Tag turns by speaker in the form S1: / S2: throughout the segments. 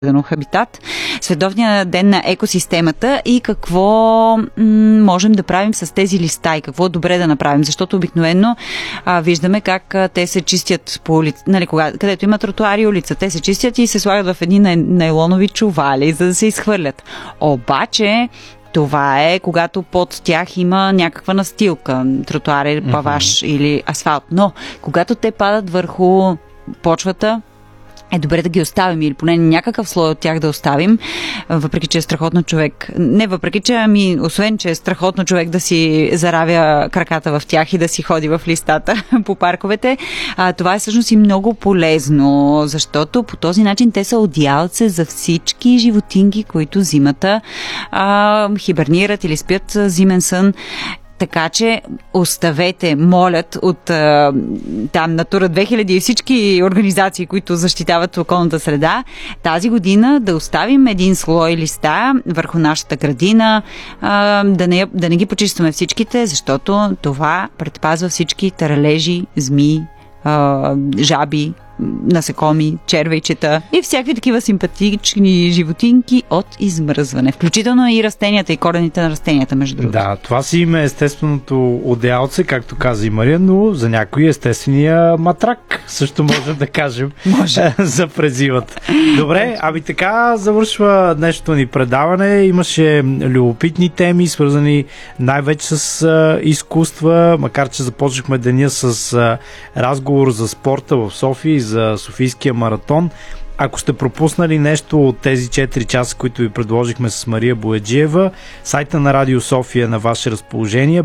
S1: Хабитат, Световния ден на екосистемата и какво можем да правим с тези листа и какво е добре да направим, защото обикновено виждаме как те се чистят по улица, нали, където има тротуари и улица, те се чистят и се слагат в едни найлонови чували, за да се изхвърлят. Обаче това е когато под тях има някаква настилка, тротуар или паваш или асфалт. Но когато те падат върху почвата, е добре да ги оставим или поне някакъв слой от тях да оставим, въпреки че е страхотно човек. Не въпреки че, освен че е страхотно човек да си заравя краката в тях и да си ходи в листата по парковете, това е всъщност и много полезно, защото по този начин те са одеялце за всички животинки, които зимата хибернират или спят зимен сън. Така че оставете, молят от там Натура 2000 и всички организации, които защитават околната среда, тази година да оставим един слой листа върху нашата градина, да не ги почистваме всичките, защото това предпазва всички таралежи, змии, жаби, насекоми, червейчета и всякакви такива симпатични животинки от измръзване. Включително и растенията и корените на растенията, между другото.
S2: Да, това си има естественото одеялце, както каза и Мария, но за някой естествения матрак също можем да кажем за през зимата. Добре, така завършва днешното ни предаване. Имаше любопитни теми, свързани най-вече с изкуства, макар че започнахме деня с разговор за спорта в София и за Софийския маратон. Ако сте пропуснали нещо от тези 4 часа, които ви предложихме с Мария Бояджиева, сайта на Радио София е на ваше разположение,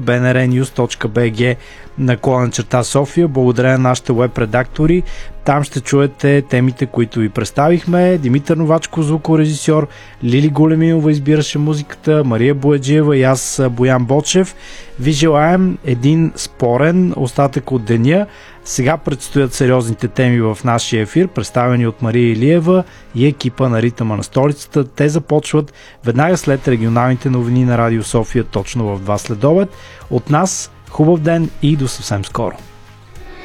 S2: bnrnews.bg/София. Благодаря на нашите веб-редактори. Там ще чуете темите, които ви представихме. Димитър Новачко, звукорежисьор, Лили Големинова избираше музиката, Мария Бояджиева и аз, Боян Бочев. Ви желаем един спорен остатък от деня. Сега предстоят сериозните теми в нашия ефир, представени от Мария Илиева и екипа на Ритъма на столицата. Те започват веднага след регионалните новини на Радио София, точно в 2 следобед. От нас хубав ден и до съвсем скоро.